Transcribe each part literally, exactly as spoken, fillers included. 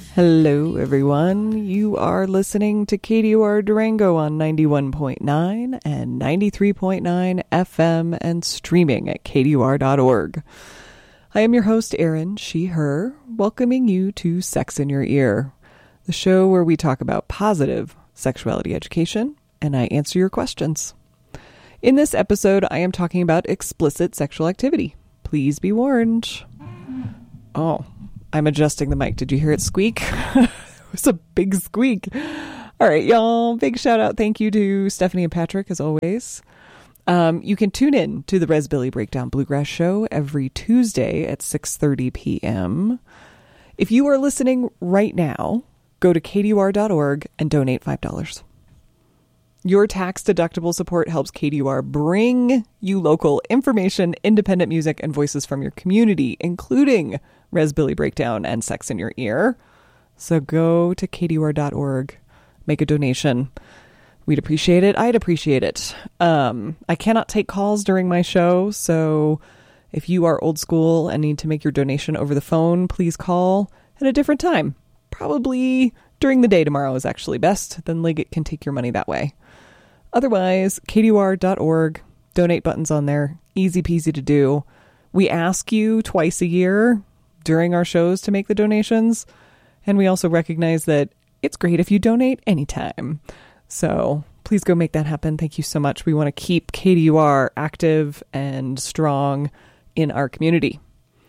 Hello, everyone. You are listening to K D U R Durango on ninety-one point nine and ninety-three point nine F M and streaming at K D U R dot org. I am your host, Erin, she, her, welcoming you to Sex in Your Ear, the show where we talk about positive sexuality education and I answer your questions. In this episode, I am talking about explicit sexual activity. Please be warned. Oh, I'm adjusting the mic. Did you hear it squeak? It was a big squeak. All right, y'all. Big shout out. Thank you to Stephanie and Patrick, as always. Um, you can tune in to the Res Billy Breakdown Bluegrass Show every Tuesday at six thirty p.m. If you are listening right now, go to K D U R dot org and donate five dollars. Your tax-deductible support helps K D U R bring you local information, independent music, and voices from your community, including Res Billy Breakdown and Sex in Your Ear. So go to K D U R dot org, make a donation. We'd appreciate it. I'd appreciate it. Um, I cannot take calls during my show, so if you are old school and need to make your donation over the phone, please call at a different time. Probably during the day tomorrow is actually best. Then Liggett can take your money that way. Otherwise, K D U R dot org, donate buttons on there. Easy peasy to do. We ask you twice a year during our shows to make the donations. And we also recognize that it's great if you donate anytime. So please go make that happen. Thank you so much. We want to keep K D U R active and strong in our community.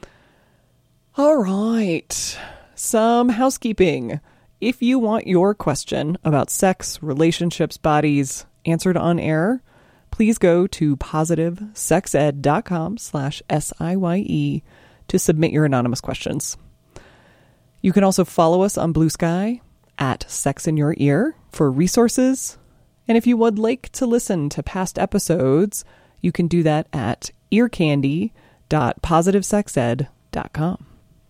All right. Some housekeeping. If you want your question about sex, relationships, bodies answered on air, please go to positive sex ed dot com slash S I Y E to submit your anonymous questions. You can also follow us on Blue Sky at Sex in Your Ear for resources. And if you would like to listen to past episodes, you can do that at earcandy dot positive sex ed dot com.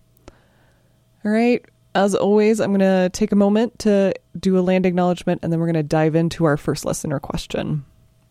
All right. As always, I'm going to take a moment to do a land acknowledgement, and then we're going to dive into our first listener question.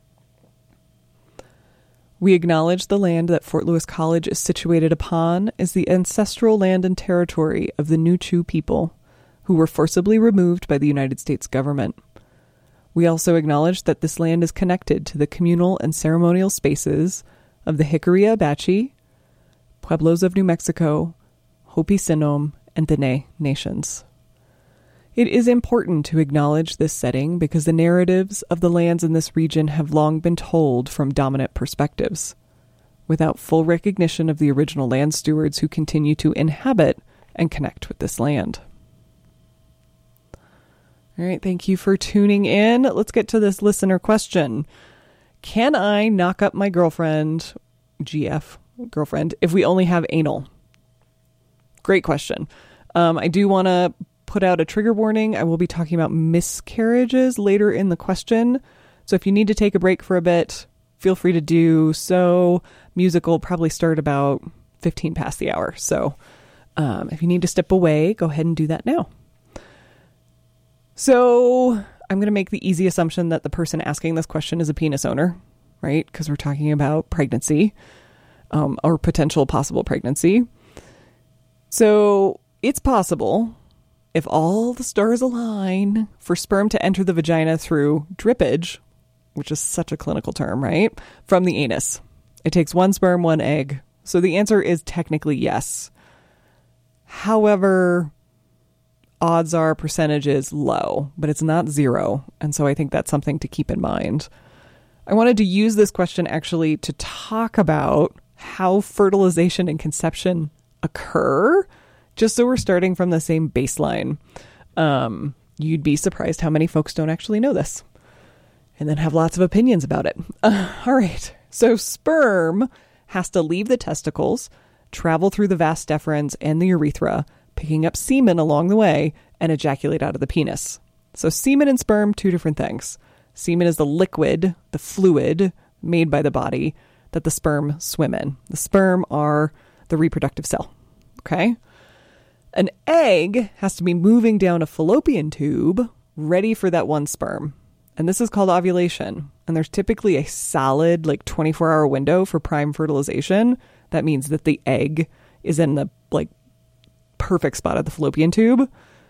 We acknowledge the land that Fort Lewis College is situated upon is the ancestral land and territory of the Nuchu people, who were forcibly removed by the United States government. We also acknowledge that this land is connected to the communal and ceremonial spaces of the Jicarilla Apache, Pueblos of New Mexico, Hopi Sinnom, and Dene nations. It is important to acknowledge this setting because the narratives of the lands in this region have long been told from dominant perspectives, without full recognition of the original land stewards who continue to inhabit and connect with this land. All right, thank you for tuning in. Let's get to this listener question. Can I knock up my girlfriend, G F, girlfriend, if we only have anal? Great question. Um, I do want to put out a trigger warning. I will be talking about miscarriages later in the question. So if you need to take a break for a bit, feel free to do so. Music will probably start about fifteen past the hour. So um, if you need to step away, go ahead and do that now. So I'm going to make the easy assumption that the person asking this question is a penis owner, right? Because we're talking about pregnancy um, or potential possible pregnancy. So it's possible, if all the stars align, for sperm to enter the vagina through drippage, which is such a clinical term, right? From the anus. It takes one sperm, one egg. So the answer is technically yes. However, odds are percentage is low, but it's not zero. And so I think that's something to keep in mind. I wanted to use this question actually to talk about how fertilization and conception occur, just so we're starting from the same baseline. Um, you'd be surprised how many folks don't actually know this and then have lots of opinions about it. Uh, all right. So sperm has to leave the testicles, travel through the vas deferens and the urethra, picking up semen along the way, and ejaculate out of the penis. So semen and sperm, two different things. Semen is the liquid, the fluid made by the body that the sperm swim in. The sperm are the reproductive cell. Okay. An egg has to be moving down a fallopian tube ready for that one sperm. And this is called ovulation. And there's typically a solid like twenty-four hour window for prime fertilization. That means that the egg is in the like perfect spot of the fallopian tube.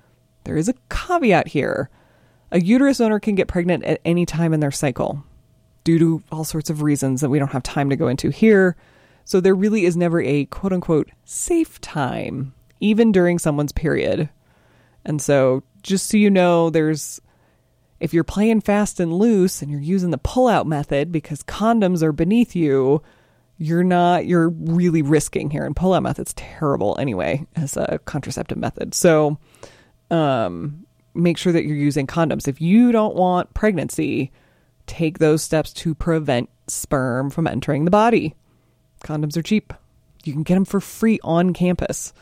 there is a caveat here. A uterus owner can get pregnant at any time in their cycle due to all sorts of reasons that we don't have time to go into here. So there really is never a quote unquote safe time, even during someone's period. And so just so you know, there's, if you're playing fast and loose and you're using the pull-out method because condoms are beneath you, you're not, you're really risking here. And pull-out method's terrible anyway as a contraceptive method. So um, make sure that you're using condoms. If you don't want pregnancy, take those steps to prevent sperm from entering the body. Condoms are cheap. You can get them for free on campus.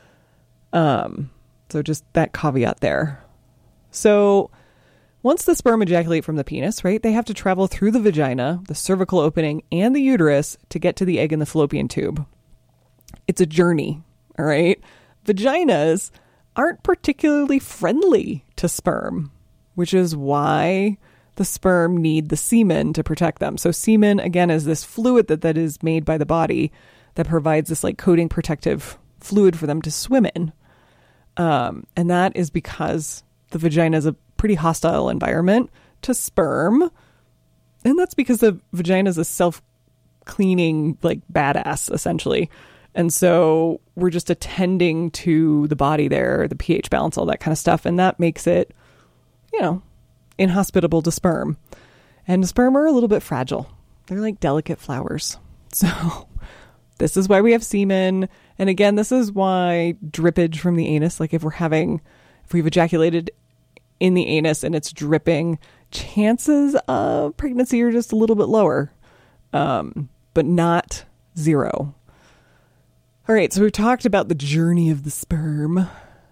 Um, so just that caveat there. So once the sperm ejaculate from the penis, right, they have to travel through the vagina, the cervical opening, and the uterus to get to the egg in the fallopian tube. It's a journey, all right? Vaginas aren't particularly friendly to sperm, which is why the sperm need the semen to protect them. So semen, again, is this fluid that, that is made by the body that provides this like coating protective fluid for them to swim in. Um, and that is because the vagina is a pretty hostile environment to sperm. And that's because the vagina is a self-cleaning, like, badass, essentially. And so we're just attending to the body there, the pH balance, all that kind of stuff. And that makes it, you know, inhospitable to sperm. And sperm are a little bit fragile. They're like delicate flowers. So this is why we have semen. And again, this is why drippage from the anus, like if we're having, if we've ejaculated in the anus and it's dripping, chances of pregnancy are just a little bit lower, um, but not zero. All right, so we've talked about the journey of the sperm.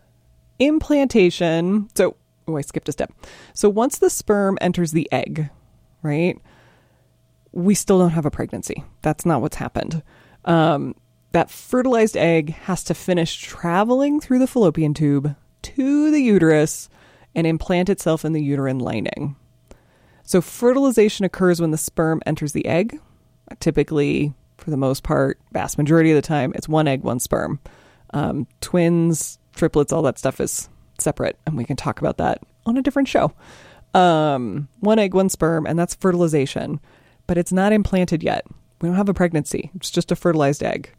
Implantation. So, oh, I skipped a step. So once the sperm enters the egg, right, we still don't have a pregnancy. That's not what's happened. Um, that fertilized egg has to finish traveling through the fallopian tube to the uterus and implant itself in the uterine lining. So fertilization occurs when the sperm enters the egg. Typically, for the most part, vast majority of the time, it's one egg, one sperm. Um, twins, triplets, all that stuff is separate, and we can talk about that on a different show. Um, one egg, one sperm, and that's fertilization. But it's not implanted yet. We don't have a pregnancy. It's just a fertilized egg.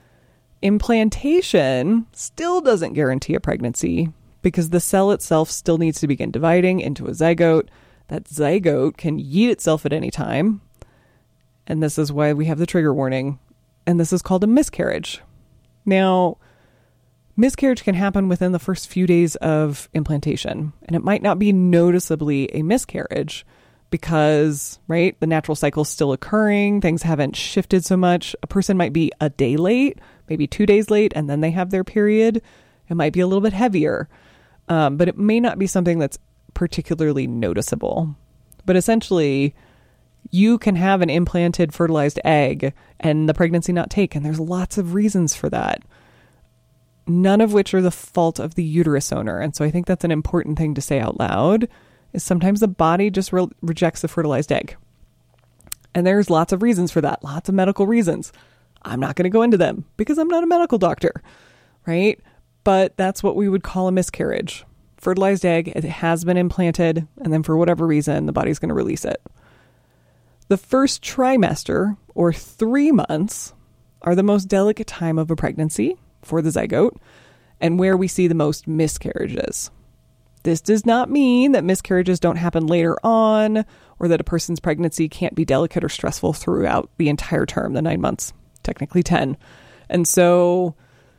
Implantation still doesn't guarantee a pregnancy because the cell itself still needs to begin dividing into a zygote. That zygote can yeet itself at any time. And this is why we have the trigger warning. And this is called a miscarriage. Now, miscarriage can happen within the first few days of implantation. And it might not be noticeably a miscarriage because, right, the natural cycle is still occurring. Things haven't shifted so much. A person might be a day late, maybe two days late, and then they have their period. It might be a little bit heavier. Um, but it may not be something that's particularly noticeable. But essentially, you can have an implanted fertilized egg and the pregnancy not take. And there's lots of reasons for that, none of which are the fault of the uterus owner. And so I think that's an important thing to say out loud, is sometimes the body just re- rejects the fertilized egg. And there's lots of reasons for that, lots of medical reasons. I'm not going to go into them because I'm not a medical doctor, right? But that's what we would call a miscarriage. Fertilized egg, it has been implanted, and then for whatever reason, the body's going to release it. The first trimester, or three months, are the most delicate time of a pregnancy for the zygote, and where we see the most miscarriages. This does not mean that miscarriages don't happen later on, or that a person's pregnancy can't be delicate or stressful throughout the entire term, the nine months, technically ten. And so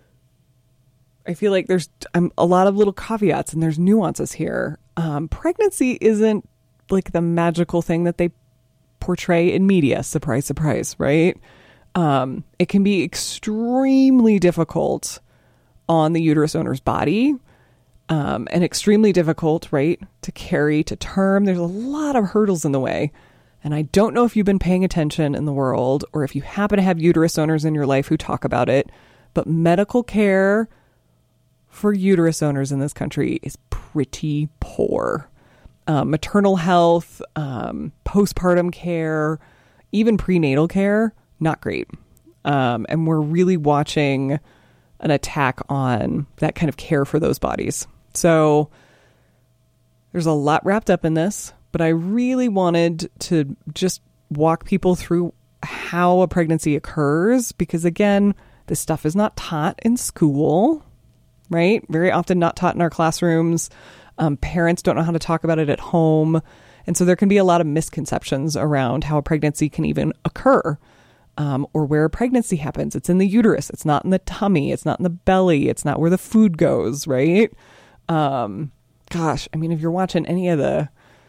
I feel like there's um, a lot of little caveats and there's nuances here. Um, pregnancy isn't like the magical thing that they portray in media. Surprise, surprise, right? Um, it can be extremely difficult on the uterus owner's body, um, and extremely difficult, right, to carry to term. There's a lot of hurdles in the way. And I don't know if you've been paying attention in the world or if you happen to have uterus owners in your life who talk about it, but medical care for uterus owners in this country is pretty poor. Um, maternal health, um, postpartum care, even prenatal care, not great. Um, and we're really watching an attack on that kind of care for those bodies. So There's a lot wrapped up in this, but I really wanted to just walk people through how a pregnancy occurs, because again, this stuff is not taught in school, right? Very often not taught in our classrooms. Um, parents don't know how to talk about it at home. And so there can be a lot of misconceptions around how a pregnancy can even occur, um, or where a pregnancy happens. It's in the uterus. It's not in the tummy. It's not in the belly. It's not where the food goes, right? Um, gosh, I mean, if you're watching any of the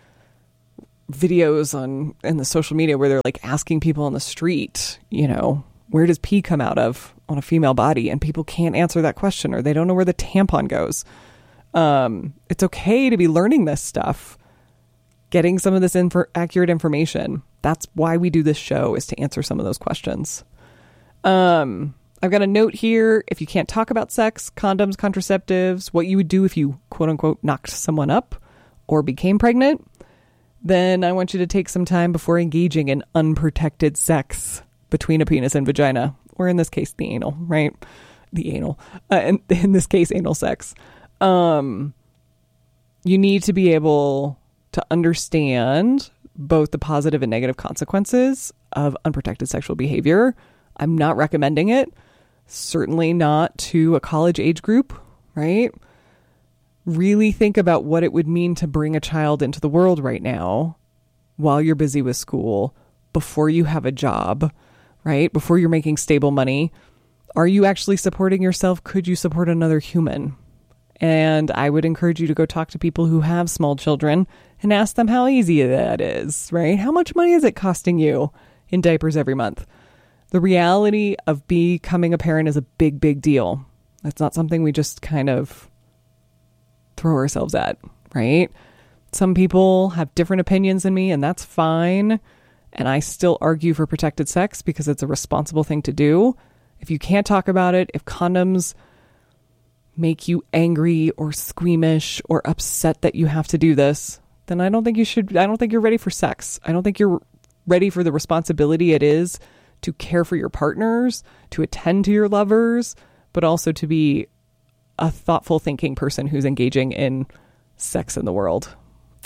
videos on in the social media where they're like asking people on the street, you know, where does pee come out of on a female body? And people can't answer that question, or they don't know where the tampon goes. Um, it's okay to be learning this stuff, getting some of this inf- accurate information. That's why we do this show, is to answer some of those questions. Um, I've got a note here. If you can't talk about sex, condoms, contraceptives, what you would do if you quote unquote knocked someone up or became pregnant, then I want you to take some time before engaging in unprotected sex between a penis and vagina, or in this case, the anal, right? The anal. Uh, in, in this case, anal sex. Um, you need to be able to understand both the positive and negative consequences of unprotected sexual behavior. I'm not recommending it. Certainly not to a college age group, right? Really think about what it would mean to bring a child into the world right now while you're busy with school, before you have a job, right? Before you're making stable money. Are you actually supporting yourself? Could you support another human? And I would encourage you to go talk to people who have small children and ask them how easy that is, right? How much money is it costing you in diapers every month? The reality of becoming a parent is a big, big deal. That's not something we just kind of throw ourselves at, right? Some people have different opinions than me, and that's fine. And I still argue for protected sex because it's a responsible thing to do. If you can't talk about it, if condoms make you angry or squeamish or upset that you have to do this, then I don't think you should, I don't think you're ready for sex. I don't think you're ready for the responsibility it is to care for your partners, to attend to your lovers, but also to be a thoughtful thinking person who's engaging in sex in the world.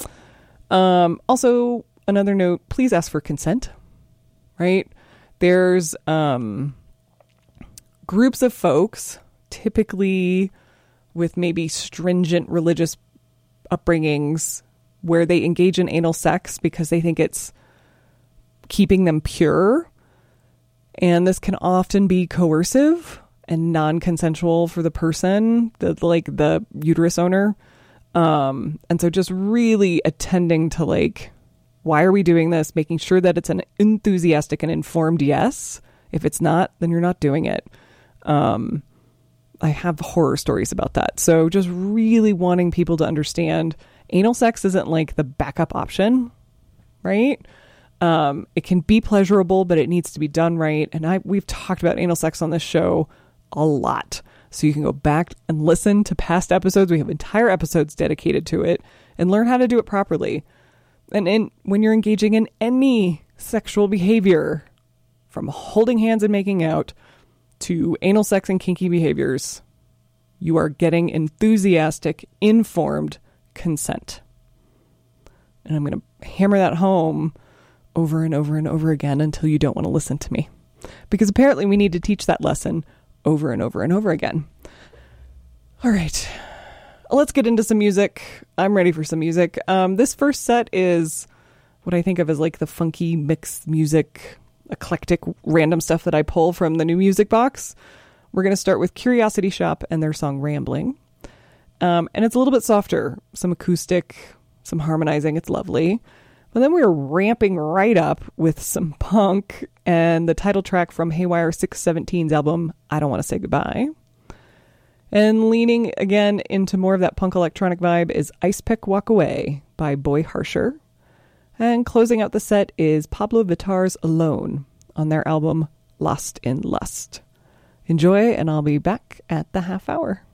Um, also, another note, please ask for consent, right? There's um, groups of folks, typically with maybe stringent religious upbringings, where they engage in anal sex because they think it's keeping them pure. And this can often be coercive and non-consensual for the person, the, like the uterus owner. Um, and so just really attending to like, why are we doing this? Making sure that it's an enthusiastic and informed yes. If it's not, then you're not doing it. Um, I have horror stories about that. So just really wanting people to understand anal sex isn't like the backup option, right? Um, it can be pleasurable, but it needs to be done right. And I we've talked about anal sex on this show a lot. So you can go back and listen to past episodes. We have entire episodes dedicated to it, and learn how to do it properly. And in, when you're engaging in any sexual behavior, from holding hands and making out to anal sex and kinky behaviors, you are getting enthusiastic, informed consent. And I'm going to hammer that home over and over and over again until you don't want to listen to me. Because apparently we need to teach that lesson over and over and over again. All right. Let's get into some music. I'm ready for some music. Um, this first set is what I think of as like the funky mixed music, eclectic, random stuff that I pull from the New Music Box. We're going to start with Curiosity Shop and their song Rambling. Um, and it's a little bit softer, some acoustic, some harmonizing. It's lovely. But then we're ramping right up with some punk and the title track from Haywire six seventeen's album, I Don't Want to Say Goodbye. And leaning again into more of that punk electronic vibe is Ice Pick Walk Away by Boy Harsher. And closing out the set is Pablo Vittar's Alone on their album Lost in Lust. Enjoy, and I'll be back at the half hour.